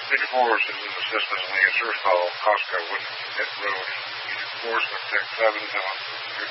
Major Force is in the system, and the answer is call. Costco wouldn't hit road. Major Force, contact 7,